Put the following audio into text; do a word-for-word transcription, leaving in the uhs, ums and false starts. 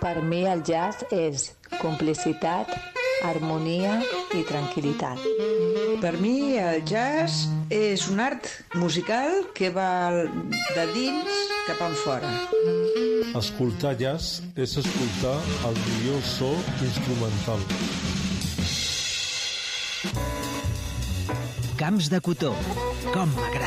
Per mi el jazz és complicitat, harmonia i tranquil·litat. Per mi el jazz és un art musical que va de dins cap enfora. Escoltar jazz és escoltar el millor so instrumental. Camps de cotó, com m'agrada.